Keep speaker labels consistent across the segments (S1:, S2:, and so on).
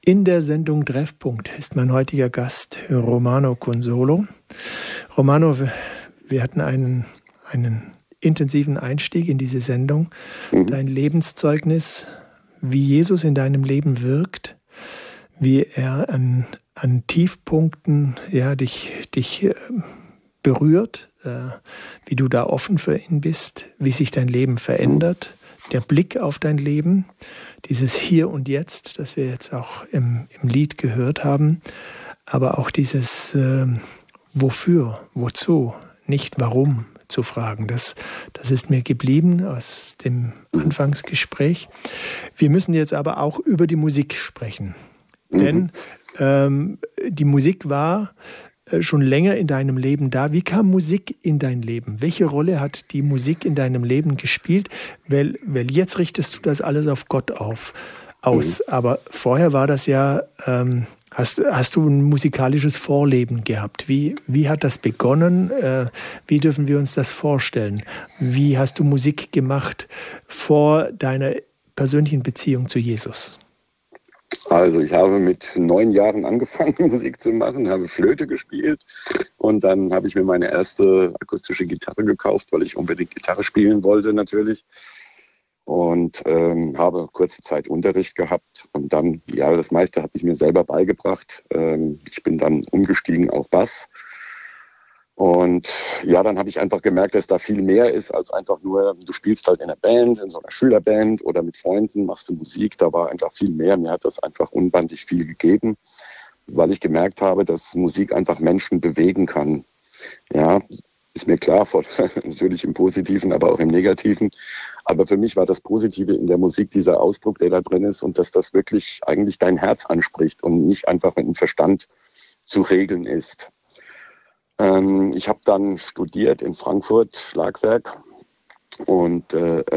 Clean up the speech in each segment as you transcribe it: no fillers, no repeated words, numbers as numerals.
S1: In der Sendung Treffpunkt ist mein heutiger Gast Romano Consolo. Romano, wir hatten einen intensiven Einstieg in diese Sendung. Dein Lebenszeugnis, wie Jesus in deinem Leben wirkt, wie er an Tiefpunkten dich berührt, wie du da offen für ihn bist, wie sich dein Leben verändert, der Blick auf dein Leben, dieses Hier und Jetzt, das wir jetzt auch im Lied gehört haben, aber auch dieses Wofür, wozu, nicht warum zu fragen. Das ist mir geblieben aus dem Anfangsgespräch. Wir müssen jetzt aber auch über die Musik sprechen, denn die Musik war schon länger in deinem Leben da. Wie kam Musik in dein Leben? Welche Rolle hat die Musik in deinem Leben gespielt? Weil jetzt richtest du das alles auf Gott aus. Aber vorher war das ja, hast du ein musikalisches Vorleben gehabt? Wie hat das begonnen? Wie dürfen wir uns das vorstellen? Wie hast du Musik gemacht vor deiner persönlichen Beziehung zu Jesus?
S2: Also ich habe mit 9 Jahren angefangen, Musik zu machen, habe Flöte gespielt und dann habe ich mir meine erste akustische Gitarre gekauft, weil ich unbedingt Gitarre spielen wollte natürlich und habe kurze Zeit Unterricht gehabt und dann, das meiste habe ich mir selber beigebracht. Ich bin dann umgestiegen auf Bass. Und dann habe ich einfach gemerkt, dass da viel mehr ist als einfach nur, du spielst halt in einer Band, in so einer Schülerband oder mit Freunden, machst du Musik. Da war einfach viel mehr. Mir hat das einfach unbändig viel gegeben, weil ich gemerkt habe, dass Musik einfach Menschen bewegen kann. Ja, ist mir klar, natürlich im Positiven, aber auch im Negativen. Aber für mich war das Positive in der Musik dieser Ausdruck, der da drin ist und dass das wirklich eigentlich dein Herz anspricht und nicht einfach mit dem Verstand zu regeln ist. Ich habe dann studiert in Frankfurt, Schlagwerk, und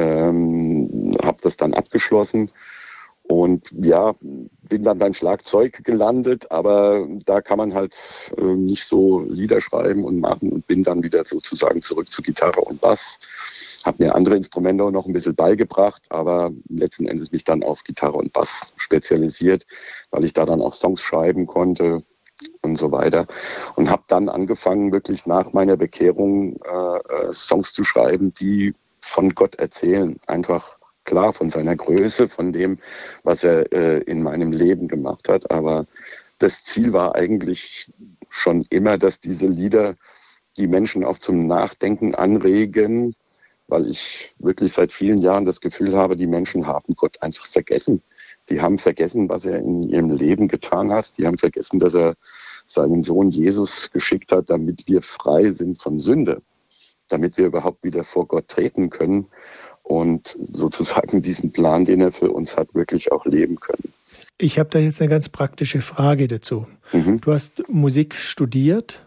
S2: habe das dann abgeschlossen und bin dann beim Schlagzeug gelandet, aber da kann man halt nicht so Lieder schreiben und machen und bin dann wieder sozusagen zurück zu Gitarre und Bass. Habe mir andere Instrumente auch noch ein bisschen beigebracht, aber letzten Endes mich dann auf Gitarre und Bass spezialisiert, weil ich da dann auch Songs schreiben konnte und so weiter. Und habe dann angefangen, wirklich nach meiner Bekehrung Songs zu schreiben, die von Gott erzählen. Einfach klar von seiner Größe, von dem, was er in meinem Leben gemacht hat. Aber das Ziel war eigentlich schon immer, dass diese Lieder die Menschen auch zum Nachdenken anregen, weil ich wirklich seit vielen Jahren das Gefühl habe, die Menschen haben Gott einfach vergessen. Die haben vergessen, was er in ihrem Leben getan hat. Die haben vergessen, dass er seinen Sohn Jesus geschickt hat, damit wir frei sind von Sünde, damit wir überhaupt wieder vor Gott treten können und sozusagen diesen Plan, den er für uns hat, wirklich auch leben können.
S1: Ich habe da jetzt eine ganz praktische Frage dazu. Du hast Musik studiert.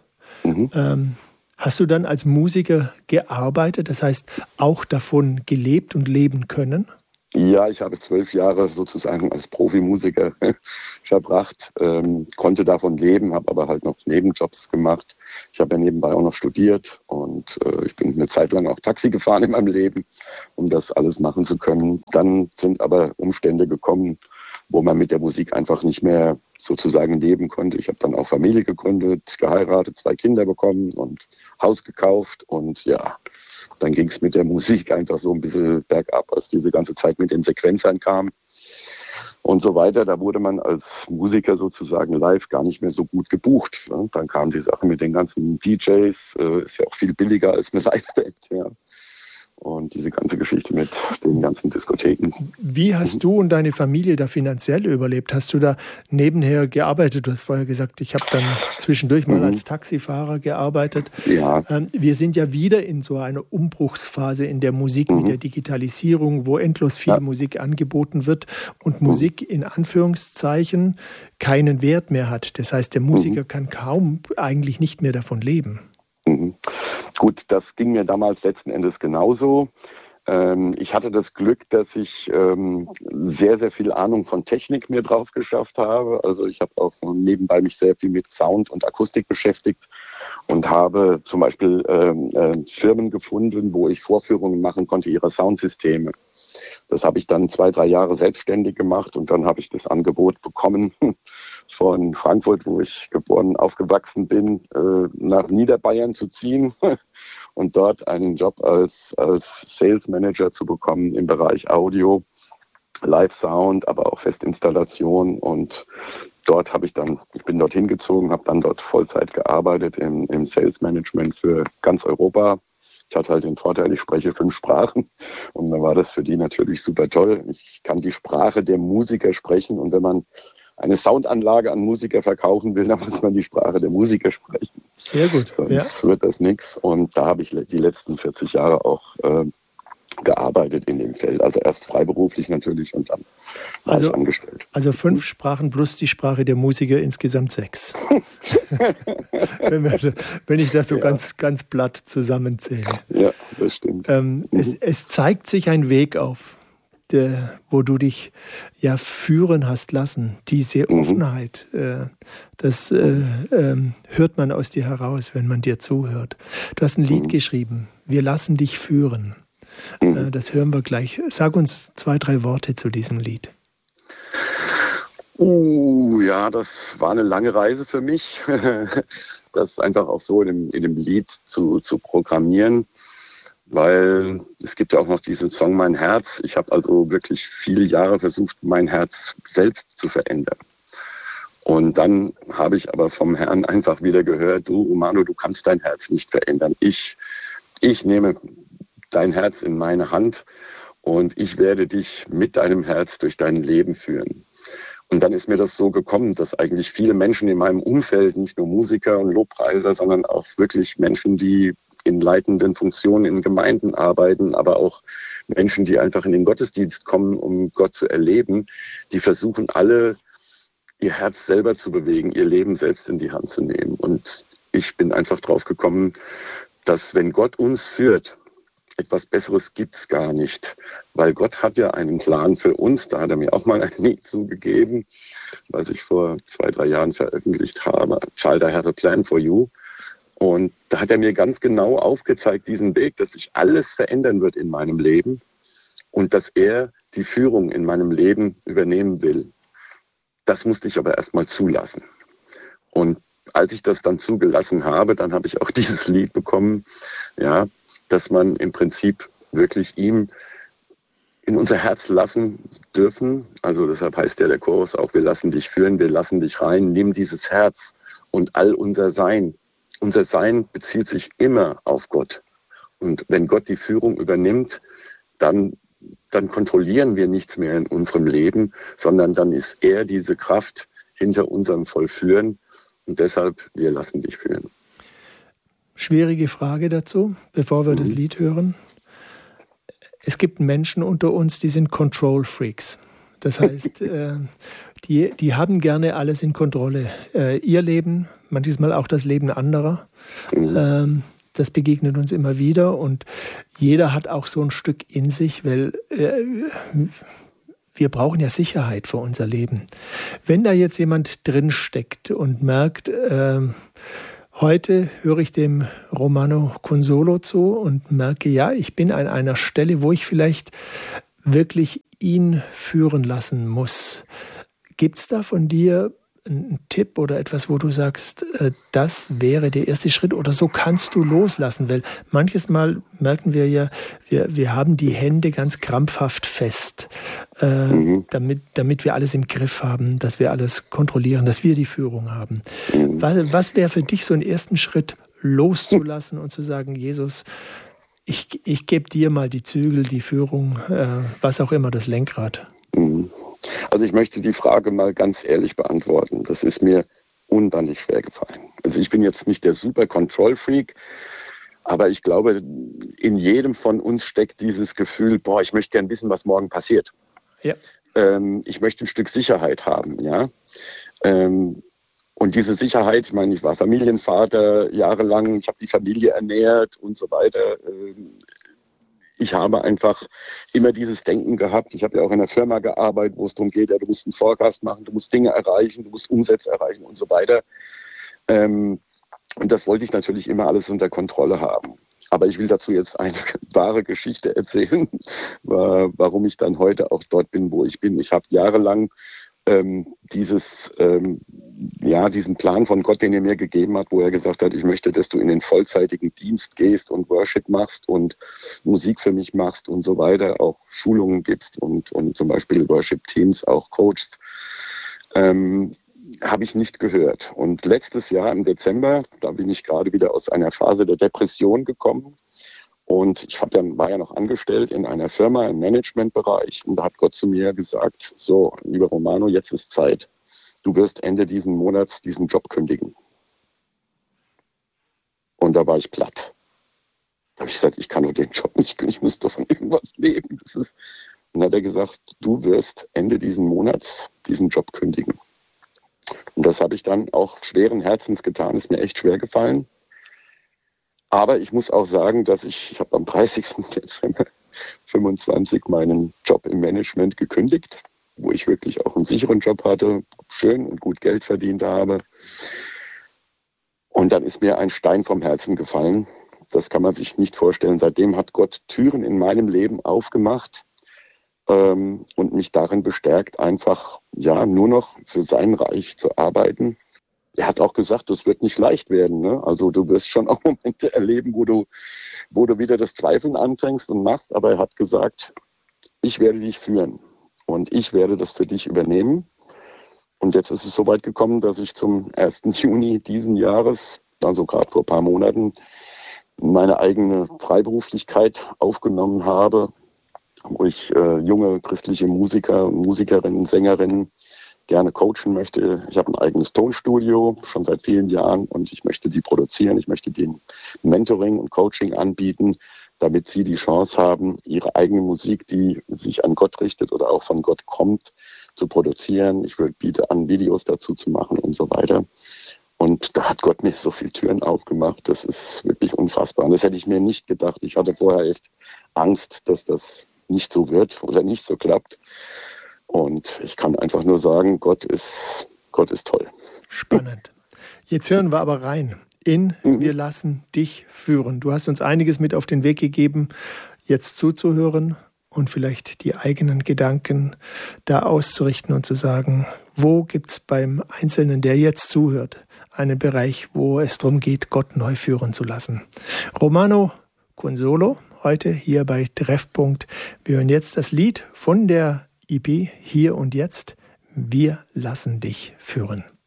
S1: Hast du dann als Musiker gearbeitet, das heißt auch davon gelebt und leben können?
S2: Ja, ich habe 12 Jahre sozusagen als Profimusiker verbracht, konnte davon leben, habe aber halt noch Nebenjobs gemacht. Ich habe ja nebenbei auch noch studiert und ich bin eine Zeit lang auch Taxi gefahren in meinem Leben, um das alles machen zu können. Dann sind aber Umstände gekommen, wo man mit der Musik einfach nicht mehr sozusagen leben konnte. Ich habe dann auch Familie gegründet, geheiratet, 2 Kinder bekommen und Haus gekauft und dann ging es mit der Musik einfach so ein bisschen bergab, als diese ganze Zeit mit den Sequenzern kam und so weiter. Da wurde man als Musiker sozusagen live gar nicht mehr so gut gebucht. Ja. Dann kam die Sache mit den ganzen DJs, ist ja auch viel billiger als eine Liveband. Ja. Und diese ganze Geschichte mit den ganzen Diskotheken.
S1: Wie hast du und deine Familie da finanziell überlebt? Hast du da nebenher gearbeitet? Du hast vorher gesagt, ich habe dann zwischendurch mal als Taxifahrer gearbeitet.
S2: Ja.
S1: Wir sind ja wieder in so einer Umbruchsphase in der Musik mit der Digitalisierung, wo endlos viel Musik angeboten wird und Musik in Anführungszeichen keinen Wert mehr hat. Das heißt, der Musiker kann kaum eigentlich nicht mehr davon leben.
S2: Gut, das ging mir damals letzten Endes genauso. Ich hatte das Glück, dass ich sehr, sehr viel Ahnung von Technik mir drauf geschafft habe. Also ich habe auch nebenbei mich sehr viel mit Sound und Akustik beschäftigt und habe zum Beispiel Firmen gefunden, wo ich Vorführungen machen konnte ihrer Soundsysteme. Das habe ich dann 2-3 Jahre selbstständig gemacht und dann habe ich das Angebot bekommen von Frankfurt, wo ich geboren, aufgewachsen bin, nach Niederbayern zu ziehen und dort einen Job als Sales Manager zu bekommen im Bereich Audio, Live Sound, aber auch Festinstallation. Und dort ich bin dorthin gezogen, habe dann dort Vollzeit gearbeitet im Sales Management für ganz Europa. Ich hatte halt den Vorteil, ich spreche 5 Sprachen und dann war das für die natürlich super toll. Ich kann die Sprache der Musiker sprechen und wenn man eine Soundanlage an Musiker verkaufen will, dann muss man die Sprache der Musiker sprechen.
S1: Sehr gut.
S2: Sonst wird das nichts. Und da habe ich die letzten 40 Jahre auch gearbeitet in dem Feld. Also erst freiberuflich natürlich und dann war ich angestellt.
S1: Also 5 Sprachen plus die Sprache der Musiker, insgesamt 6. wenn ich das so ganz platt zusammenzähle.
S2: Ja, das stimmt.
S1: Es zeigt sich ein Weg auf, wo du dich ja führen hast lassen. Diese Offenheit, das hört man aus dir heraus, wenn man dir zuhört. Du hast ein Lied geschrieben, Wir lassen dich führen. Das hören wir gleich. Sag uns 2, 3 Worte zu diesem Lied.
S2: Ja, das war eine lange Reise für mich, das einfach auch so in dem Lied zu programmieren, weil es gibt ja auch noch diesen Song Mein Herz. Ich habe also wirklich viele Jahre versucht, mein Herz selbst zu verändern. Und dann habe ich aber vom Herrn einfach wieder gehört, du Romano, du kannst dein Herz nicht verändern. Ich nehme dein Herz in meine Hand und ich werde dich mit deinem Herz durch dein Leben führen. Und dann ist mir das so gekommen, dass eigentlich viele Menschen in meinem Umfeld, nicht nur Musiker und Lobpreiser, sondern auch wirklich Menschen, die in leitenden Funktionen in Gemeinden arbeiten, aber auch Menschen, die einfach in den Gottesdienst kommen, um Gott zu erleben, die versuchen alle, ihr Herz selber zu bewegen, ihr Leben selbst in die Hand zu nehmen. Und ich bin einfach drauf gekommen, dass wenn Gott uns führt, etwas Besseres gibt es gar nicht, weil Gott hat ja einen Plan für uns. Da hat er mir auch mal ein Lied zugegeben, was ich vor 2, 3 Jahren veröffentlicht habe, Child, I have a plan for you. Und da hat er mir ganz genau aufgezeigt, diesen Weg, dass sich alles verändern wird in meinem Leben und dass er die Führung in meinem Leben übernehmen will. Das musste ich aber erst mal zulassen. Und als ich das dann zugelassen habe, dann habe ich auch dieses Lied bekommen, ja, dass man im Prinzip wirklich ihm in unser Herz lassen dürfen. Also deshalb heißt ja der Chorus auch, wir lassen dich führen, wir lassen dich rein, nimm dieses Herz und all unser Sein. Unser Sein bezieht sich immer auf Gott. Und wenn Gott die Führung übernimmt, dann kontrollieren wir nichts mehr in unserem Leben, sondern dann ist er diese Kraft hinter unserem Vollführen. Und deshalb, wir lassen dich führen.
S1: Schwierige Frage dazu, bevor wir das Lied hören. Es gibt Menschen unter uns, die sind Control Freaks. Das heißt, die haben gerne alles in Kontrolle. Ihr Leben, manchmal auch das Leben anderer. Das begegnet uns immer wieder und jeder hat auch so ein Stück in sich, weil wir brauchen ja Sicherheit für unser Leben. Wenn da jetzt jemand drin steckt und merkt, heute höre ich dem Romano Consolo zu und merke, ja, ich bin an einer Stelle, wo ich vielleicht wirklich ihn führen lassen muss. Gibt es da von dir einen Tipp oder etwas, wo du sagst, das wäre der erste Schritt oder so kannst du loslassen? Weil manches Mal merken wir ja, wir haben die Hände ganz krampfhaft fest, damit wir alles im Griff haben, dass wir alles kontrollieren, dass wir die Führung haben. Was wäre für dich so einen ersten Schritt, loszulassen und zu sagen, Jesus, ich gebe dir mal die Zügel, die Führung, was auch immer, das Lenkrad?
S2: Also ich möchte die Frage mal ganz ehrlich beantworten. Das ist mir unbändig schwer gefallen. Also ich bin jetzt nicht der super Control-Freak, aber ich glaube, in jedem von uns steckt dieses Gefühl, ich möchte gern wissen, was morgen passiert.
S1: Ja.
S2: Ich möchte ein Stück Sicherheit haben, ja. Und diese Sicherheit, ich meine, ich war Familienvater jahrelang, ich habe die Familie ernährt und so weiter. Ich habe einfach immer dieses Denken gehabt. Ich habe ja auch in einer Firma gearbeitet, wo es darum geht, ja, du musst einen Forecast machen, du musst Dinge erreichen, du musst Umsätze erreichen und so weiter. Und das wollte ich natürlich immer alles unter Kontrolle haben. Aber ich will dazu jetzt eine wahre Geschichte erzählen, warum ich dann heute auch dort bin, wo ich bin. Ich habe jahrelang diesen Plan von Gott, den er mir gegeben hat, wo er gesagt hat, ich möchte, dass du in den vollzeitigen Dienst gehst und Worship machst und Musik für mich machst und so weiter, auch Schulungen gibst und zum Beispiel Worship-Teams auch coachst, habe ich nicht gehört. Und letztes Jahr im Dezember, da bin ich gerade wieder aus einer Phase der Depression gekommen. Und ich war ja noch angestellt in einer Firma im Managementbereich. Und da hat Gott zu mir gesagt, so, lieber Romano, jetzt ist Zeit. Du wirst Ende diesen Monats diesen Job kündigen. Und da war ich platt. Da habe ich gesagt, ich kann nur den Job nicht kündigen, ich muss doch von irgendwas leben. Und dann hat er gesagt, du wirst Ende diesen Monats diesen Job kündigen. Und das habe ich dann auch schweren Herzens getan. Ist mir echt schwer gefallen. Aber ich muss auch sagen, dass ich habe am 30. Dezember 25 meinen Job im Management gekündigt, wo ich wirklich auch einen sicheren Job hatte, schön und gut Geld verdient habe. Und dann ist mir ein Stein vom Herzen gefallen. Das kann man sich nicht vorstellen. Seitdem hat Gott Türen in meinem Leben aufgemacht und mich darin bestärkt, einfach nur noch für sein Reich zu arbeiten. Er hat auch gesagt, das wird nicht leicht werden. Ne? Also du wirst schon auch Momente erleben, wo du wieder das Zweifeln anfängst und machst. Aber er hat gesagt, ich werde dich führen und ich werde das für dich übernehmen. Und jetzt ist es so weit gekommen, dass ich zum 1. Juni diesen Jahres, also gerade vor ein paar Monaten, meine eigene Freiberuflichkeit aufgenommen habe, wo ich junge christliche Musiker und Musikerinnen, Sängerinnen gerne coachen möchte. Ich habe ein eigenes Tonstudio, schon seit vielen Jahren, und ich möchte die produzieren. Ich möchte denen Mentoring und Coaching anbieten, damit sie die Chance haben, ihre eigene Musik, die sich an Gott richtet oder auch von Gott kommt, zu produzieren. Ich biete an, Videos dazu zu machen und so weiter. Und da hat Gott mir so viele Türen aufgemacht. Das ist wirklich unfassbar. Und das hätte ich mir nicht gedacht. Ich hatte vorher echt Angst, dass das nicht so wird oder nicht so klappt. Und ich kann einfach nur sagen, Gott ist toll.
S1: Spannend. Jetzt hören wir aber rein in Wir lassen dich führen. Du hast uns einiges mit auf den Weg gegeben, jetzt zuzuhören und vielleicht die eigenen Gedanken da auszurichten und zu sagen, wo gibt es beim Einzelnen, der jetzt zuhört, einen Bereich, wo es darum geht, Gott neu führen zu lassen. Romano Cunsolo, heute hier bei Treffpunkt. Wir hören jetzt das Lied von der EP Hier und Jetzt. Wir lassen dich führen.